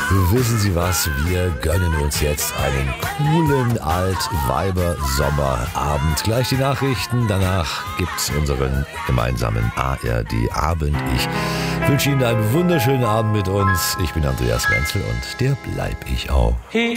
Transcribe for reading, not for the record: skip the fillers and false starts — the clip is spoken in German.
Wissen Sie was? Wir gönnen uns jetzt einen coolen Alt-Weiber-Sommerabend. Gleich die Nachrichten, danach gibt's unseren gemeinsamen ARD-Abend. Ich wünsche Ihnen einen wunderschönen Abend mit uns. Ich bin Andreas Menzel und der bleib ich auch.